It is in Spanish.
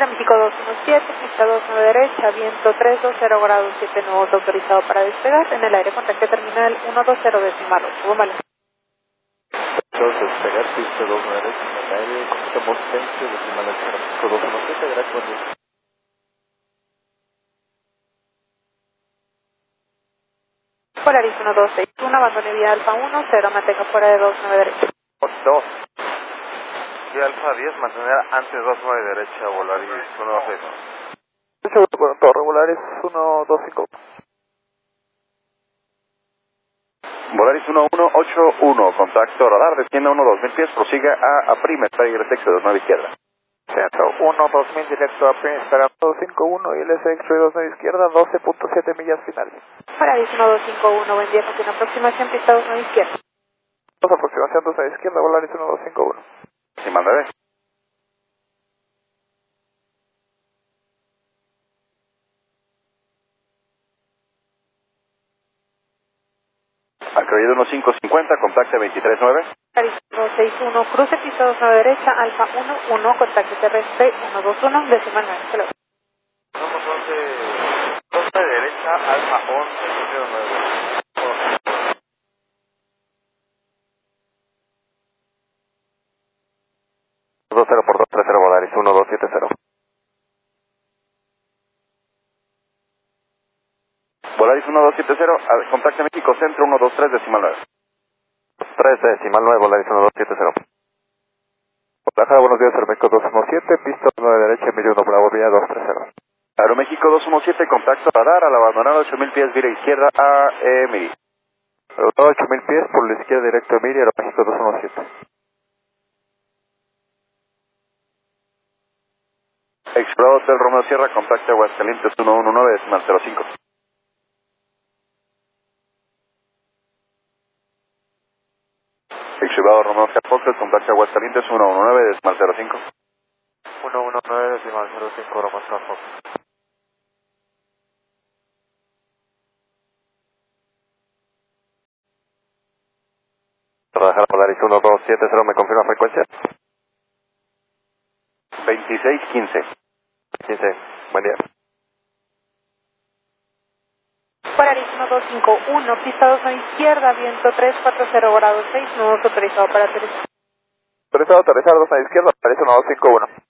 México 217, pista 29 derecha, viento 320 grados 7 nudos, autorizado para despegar. En el aire contacto terminal 120 decimal 8. Vale. Despegar, pista 29 derecha, en el aire, contamos 20 decimal 8, México 217, gracias, buen día. Polaris 1261, abandone vía Alfa 1, 0, mantenga fuera de 29 derecha. 2. Vía Alfa 10, mantener antes 29 derecha, Volaris 126. Seguro con todo, Volaris 125. Volaris 1181, contacto radar, descienda 1-2000 pies, prosiga a Prima, está directo de 29 izquierda. Centro 1-2000 directo a Prima, espera 251 y el SX 29 izquierda, 12.7 millas finales. Polaris 1251, buen día, continua aproximación, pista 29 izquierda. Aproximación 29 izquierda, Volaris 1251. Sí, mándame. Acroído 1550, contacte 239. Polaris 261, cruce pista 29 derecha, Alfa 11, contacto terrestre 121, decimal 9. Hello. Somos 12 derecha, Alfa 11, número 9. 20 por 230 Volaris 1270. Volaris 1270, contacte México Centro 123 decimal 9. 3 decimal 9, Volaris 1270. Bajada, buenos días, Aeroméxico 217, pista 9 derecha, medio 1 Bravo, vía 230. Aeroméxico 217, contacto radar, al abandonar 8000 pies, vía izquierda a Miri. 8000 pies por la izquierda directo a Miri, Aeroméxico 217. Explorador del Romeo Sierra, contacto Aguascalientes 119 decimal 05. Explorador Romeo Sierra, contacto Aguascalientes 119 decimal 05. 119 decimal 05, Romeo Sierra. Trabajar Polaris 1270, ¿me confirma frecuencia? 2615. 15, buen día. Polaris 1251, pista 29 izquierda, viento 340 grados 6 nudos, autorizado para aterrizar. Autorizado a aterrizar 2 a la izquierda, Polaris 1251.